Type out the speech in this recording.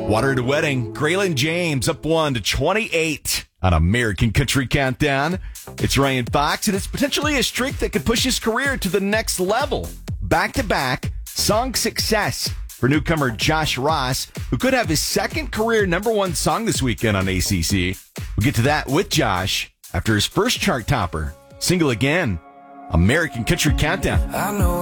Water at a Wedding, Graylin James up 1 to 28 on American Country Countdown. It's Ryan Fox, and it's potentially a streak that could push his career to the next level. Back-to-back song success for newcomer Josh Ross, who could have his second career #1 song this weekend on ACC. We'll get to that with Josh after his first chart topper, Single Again, American Country Countdown. I know